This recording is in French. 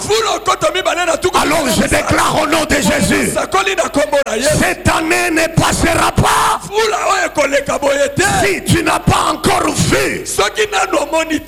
Alors je déclare au nom de Jésus, cette année ne passera pas si tu n'as pas encore vu